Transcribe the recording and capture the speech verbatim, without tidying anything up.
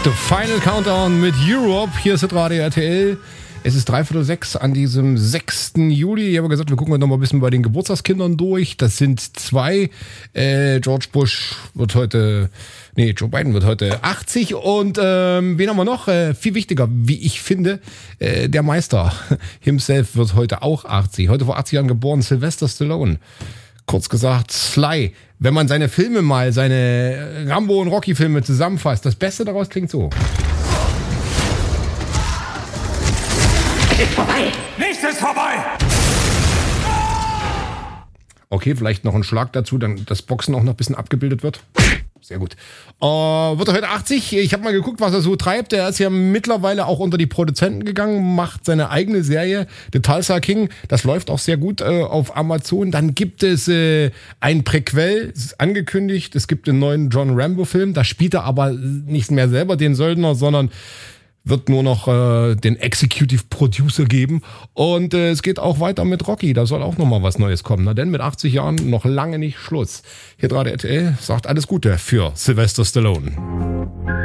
The Final Countdown mit Europe. Hier ist Radio R T L. Es ist dreiviertel sechs an diesem sechsten Juli. Ich habe gesagt, wir gucken noch mal ein bisschen bei den Geburtstagskindern durch. Das sind zwei. Äh, George Bush wird heute, nee, Joe Biden wird heute achtzig. Und ähm, wen haben wir noch? Äh, viel wichtiger, wie ich finde, äh, der Meister himself wird heute auch achtzig. Heute vor achtzig Jahren geboren, Sylvester Stallone. Kurz gesagt, Sly. Wenn man seine Filme mal, seine Rambo- und Rocky-Filme zusammenfasst, das Beste daraus klingt so. Ist vorbei! Nichts ist vorbei! Okay, vielleicht noch ein Schlag dazu, dann das Boxen auch noch ein bisschen abgebildet wird. Sehr gut. Äh, wird er heute achtzig? Ich habe mal geguckt, was er so treibt. Er ist ja mittlerweile auch unter die Produzenten gegangen, macht seine eigene Serie, The Tulsa King. Das läuft auch sehr gut äh, auf Amazon. Dann gibt es äh, ein Prequel, es ist angekündigt. Es gibt einen neuen John Rambo-Film. Da spielt er aber nicht mehr selber den Söldner, sondern wird nur noch äh, den Executive Producer geben. Und äh, es geht auch weiter mit Rocky. Da soll auch noch mal was Neues kommen. Na denn, mit achtzig Jahren noch lange nicht Schluss. Hier gerade R T L sagt alles Gute für Sylvester Stallone.